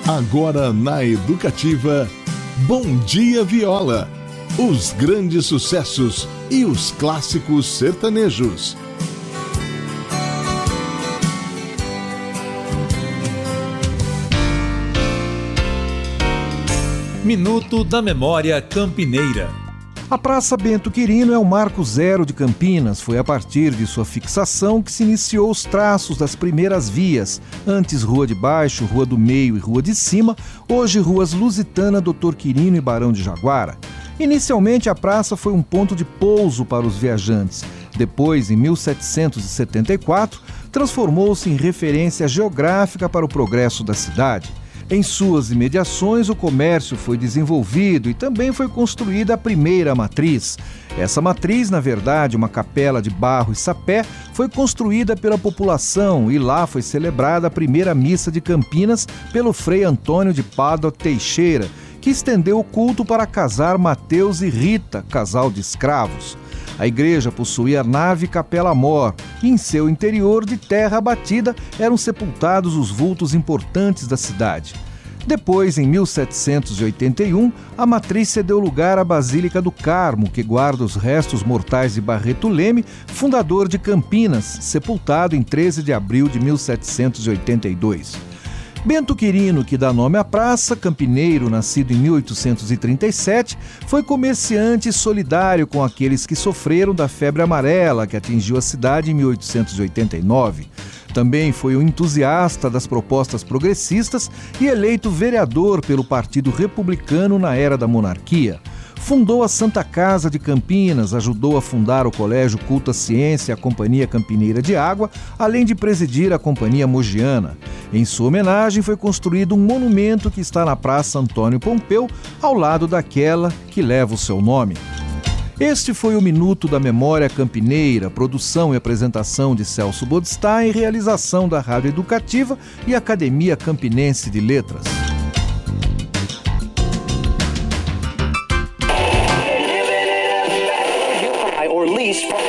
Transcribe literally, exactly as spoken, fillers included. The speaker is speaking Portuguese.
Agora na Educativa, Bom Dia Viola. Os grandes sucessos e os clássicos sertanejos. Minuto da Memória Campineira. A Praça Bento Quirino é o marco zero de Campinas. Foi a partir de sua fixação que se iniciou os traços das primeiras vias, antes Rua de Baixo, Rua do Meio e Rua de Cima, hoje ruas Lusitana, doutor Quirino e Barão de Jaguara. Inicialmente a praça foi um ponto de pouso para os viajantes. Depois, em mil setecentos e setenta e quatro, transformou-se em referência geográfica para o progresso da cidade. Em suas imediações, o comércio foi desenvolvido e também foi construída a primeira matriz. Essa matriz, na verdade, uma capela de barro e sapé, foi construída pela população e lá foi celebrada a primeira missa de Campinas pelo Frei Antônio de Pádua Teixeira, que estendeu o culto para casar Mateus e Rita, casal de escravos. A igreja possuía nave e capela-mor, e em seu interior, de terra abatida, eram sepultados os vultos importantes da cidade. Depois, em mil setecentos e oitenta e um, a matriz cedeu lugar à Basílica do Carmo, que guarda os restos mortais de Barreto Leme, fundador de Campinas, sepultado em treze de abril de mil setecentos e oitenta e dois. Bento Quirino, que dá nome à praça, campineiro, nascido em mil oitocentos e trinta e sete, foi comerciante e solidário com aqueles que sofreram da febre amarela que atingiu a cidade em mil oitocentos e oitenta e nove. Também foi um entusiasta das propostas progressistas e eleito vereador pelo Partido Republicano na era da monarquia. Fundou a Santa Casa de Campinas, ajudou a fundar o Colégio Culta Ciência e a Companhia Campineira de Água, além de presidir a Companhia Mogiana. Em sua homenagem foi construído um monumento que está na Praça Antônio Pompeu, ao lado daquela que leva o seu nome. Este foi o Minuto da Memória Campineira, produção e apresentação de Celso Bodstein, realização da Rádio Educativa e Academia Campinense de Letras. Or least